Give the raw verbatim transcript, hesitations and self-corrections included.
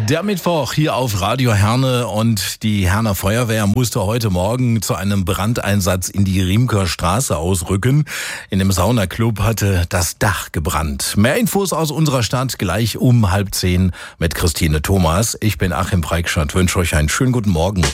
Der Mittwoch hier auf Radio Herne und die Herner Feuerwehr musste heute Morgen zu einem Brandeinsatz in die Riemker Straße ausrücken. In dem Saunaclub hatte das Dach gebrannt. Mehr Infos aus unserer Stadt gleich um halb zehn mit Christine Thomas. Ich bin Achim Preikschat, wünsche euch einen schönen guten Morgen.